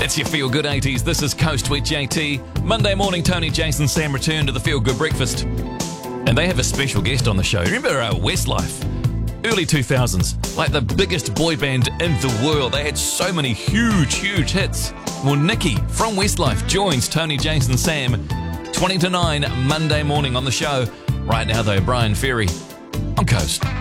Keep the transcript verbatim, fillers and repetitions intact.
It's your Feel Good eighties. This is Coast with J T. Monday morning, Tony, Jason, Sam return to the Feel Good Breakfast. And they have a special guest on the show. Remember uh, Westlife? Early two thousands, like the biggest boy band in the world. They had so many huge, huge hits. Well, Nikki from Westlife joins Tony, Jason, Sam, twenty to nine, Monday morning on the show. Right now, though, Brian Ferry on Coast.